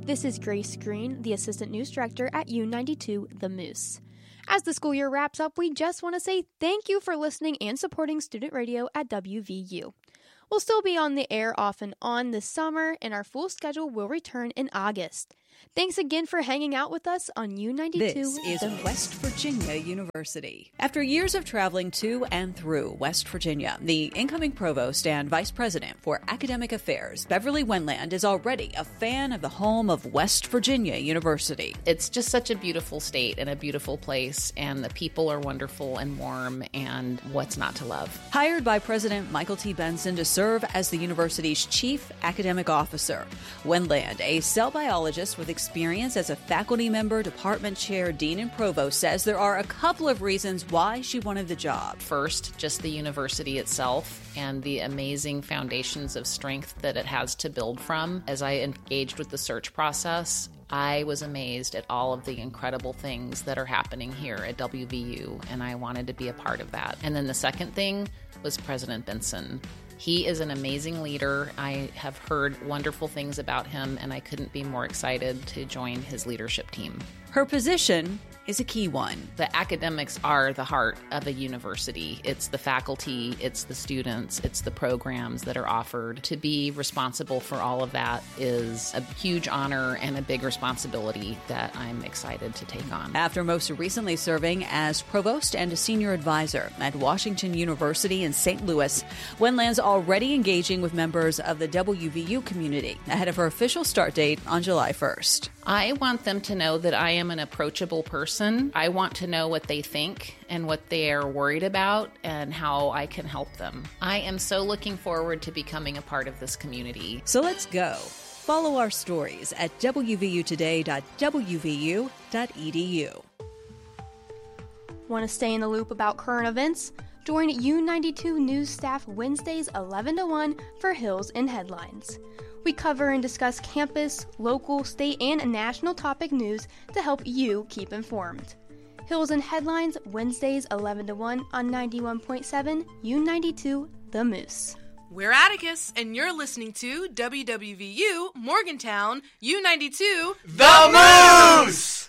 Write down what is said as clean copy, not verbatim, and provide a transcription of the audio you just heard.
This is Grace Green, the Assistant News Director at U92 The Moose. As the school year wraps up, we just want to say thank you for listening and supporting student radio at WVU. We'll still be on the air off and on this summer, and our full schedule will return in August. Thanks again for hanging out with us on U92. This is West Virginia University. After years of traveling to and through West Virginia, the incoming provost and vice president for academic affairs, Beverly Wendland, is already a fan of the home of West Virginia University. It's just such a beautiful state and a beautiful place, and the people are wonderful and warm, and what's not to love? Hired by President Michael T. Benson to serve as the university's chief academic officer, Wendland, a cell biologist with experience as a faculty member, department chair, dean, and provost, says there are a couple of reasons why she wanted the job. First, just the university itself and the amazing foundations of strength that it has to build from. As I engaged with the search process, I was amazed at all of the incredible things that are happening here at WVU, and I wanted to be a part of that. And then the second thing was President Benson. He is an amazing leader. I have heard wonderful things about him, and I couldn't be more excited to join his leadership team. Her position is a key one. The academics are the heart of a university. It's the faculty, it's the students, it's the programs that are offered. To be responsible for all of that is a huge honor and a big responsibility that I'm excited to take on. After most recently serving as provost and a senior advisor at Washington University in St. Louis, Wendland's already engaging with members of the WVU community ahead of her official start date on July 1st. I want them to know that I am an approachable person. I want to know what they think and what they are worried about and how I can help them. I am so looking forward to becoming a part of this community. So let's go. Follow our stories at wvutoday.wvu.edu. Want to stay in the loop about current events? Join U92 News staff Wednesdays 11 to 1 for Hills and Headlines. We cover and discuss campus, local, state, and national topic news to help you keep informed. Hills and Headlines, Wednesdays 11 to 1 on 91.7 U92 The Moose. We're Atticus, and you're listening to WWVU Morgantown U92 The Moose!